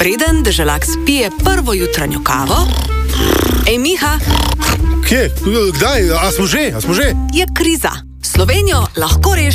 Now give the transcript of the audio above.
Preden deželak spije prvo jutranjo kavo... Ej, Miha! Kje? Kdaj? A smo že? Je kriza. Slovenijo lahko reši